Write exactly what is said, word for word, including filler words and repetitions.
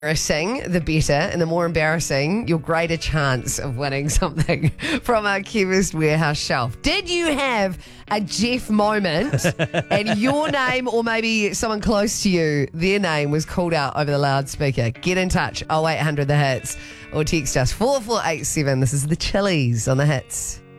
embarrassing, the better, and the more embarrassing, your greater chance of winning something from our Chemist Warehouse shelf. Did you have a Jeff moment and your name, or maybe someone close to you, their name was called out over the loudspeaker? Get in touch, oh eight hundred the hits, or text us four four eight seven. This is the Chili's on the Hits.